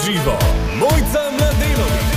živo, Mojca Mladenović.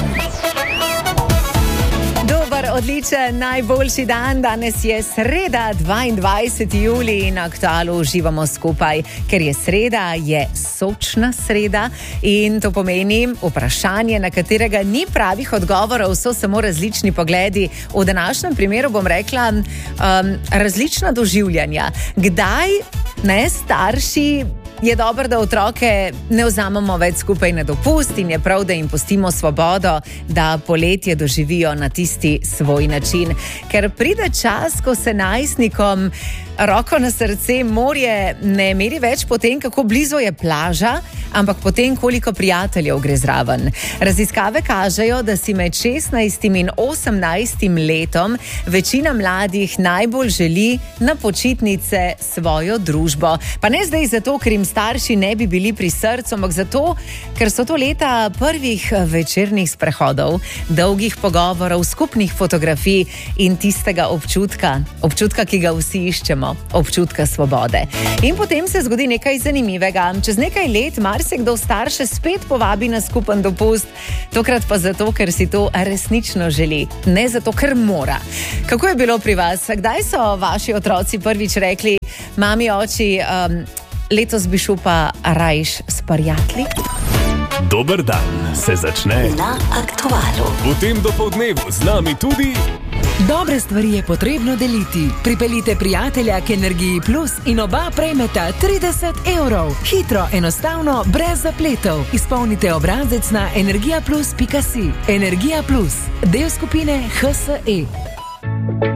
Dober, odličen, najboljši dan. Danes je sreda, 22. julij in na Aktualu uživamo skupaj, ker je sreda, je sočna sreda in to pomeni vprašanje, na katerega ni pravih odgovorov, so samo različni pogledi. V današnjem primeru bom rekla različna doživljanja. Kdaj starši je dobro, da otroke ne vzamemo več skupaj na dopust in je prav, da jim pustimo svobodo, da poletje doživijo na tisti svoj način. Ker pride čas, ko se najstnikom roko na srce morje ne meri več po tem, kako blizu je plaža, ampak po tem, koliko prijateljev gre zraven. Raziskave kažejo, da si med 16 in 18 letom večina mladih najbolj želi na počitnice svojo družbo. Pa ne zdaj zato, ker jim starši ne bi bili pri srcu, ampak zato, ker so to leta prvih večernih sprehodov, dolgih pogovorov, skupnih fotografij in tistega občutka, ki ga vsi iščemo, občutka svobode. In potem se zgodi nekaj zanimivega. Čez nekaj let marsikdo starše spet povabi na skupen dopust, tokrat pa zato, ker si to resnično želi, ne zato, ker mora. Kako je bilo pri vas? Kdaj so vaši otroci prvič rekli: mami, oči, letos bi šel pa rajš s prijatelji? Dober dan se začne na Aktualu. V tem dopoldnevu z nami tudi... Dobre stvari je potrebno deliti. Pripeljite prijatelja k Energiji Plus in oba prejmeta 30 evrov. Hitro, enostavno, brez zapletov. Izpolnite obrazec na energijaplus.si. Energija Plus, del skupine HSE.